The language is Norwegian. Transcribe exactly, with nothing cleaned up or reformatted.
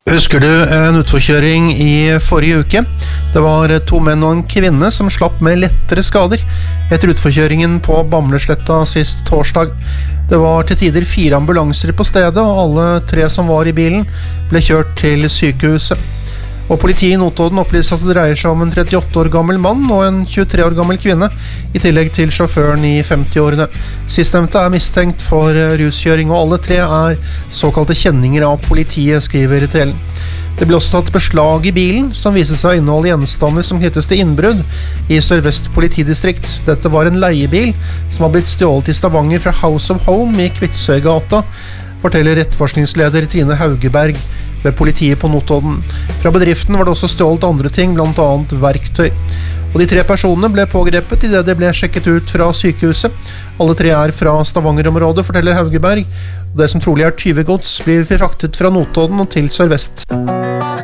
Husker du en utforkjøring i forrige uke? Det var to menn og en kvinne som slapp med lettere skader etter utforkjøringen på Bamlesletta sist torsdag. Det var til tider fire ambulanser på stedet, og alle tre som var i bilen ble kjørt til sykehuset. Og politiet i Notodden opplyser at det dreier seg om en trettiåtte år gammel mann og en tjuetre år gammel kvinne, i tillegg til sjåføren i femti-årene. Sistnevnte er mistenkt for ruskjøring, og alle tre er såkalte kjenninger av politiet, skriver T L. Det ble også tatt beslag i bilen, som viser seg å inneholde gjenstander som knyttes til innbrudd i Sør-Vest politidistrikt. Dette var en leiebil som har blitt stjålet i Stavanger fra House of Home i Kvitsøygata, forteller etterforskningsleder Trine Haugeberg ved politiet på Notodden. Fra bedriften var det også stjålet andre ting, blant annet verktøy. Og de tre personene ble pågrepet i det de ble sjekket ut fra sykehuset. Alle tre er fra Stavanger-området, forteller Haugeberg. Det som trolig er tyvegods blir fraktet fra Notodden og til Sør-Vest.